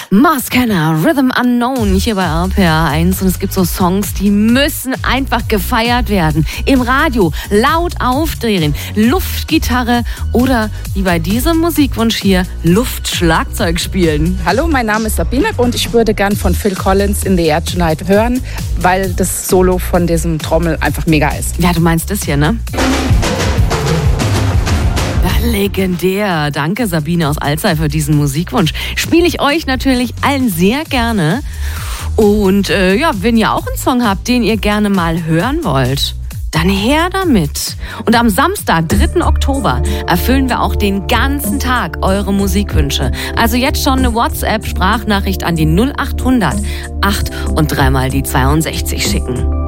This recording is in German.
Mars Kenner, Rhythm Unknown, hier bei RPR1. Und es gibt so Songs, die müssen einfach gefeiert werden. Im Radio, laut aufdrehen, Luftgitarre oder wie bei diesem Musikwunsch hier, Luftschlagzeug spielen. Hallo, mein Name ist Sabine und ich würde gern von Phil Collins In the Air Tonight hören, weil das Solo von diesem Trommel einfach mega ist. Ja, du meinst das hier, ne? Legendär. Danke, Sabine aus Alzey, für diesen Musikwunsch. Spiele ich euch natürlich allen sehr gerne. Und wenn ihr auch einen Song habt, den ihr gerne mal hören wollt, dann her damit. Und am Samstag, 3. Oktober, erfüllen wir auch den ganzen Tag eure Musikwünsche. Also jetzt schon eine WhatsApp-Sprachnachricht an die 0800 8 und 3 mal die 62 schicken.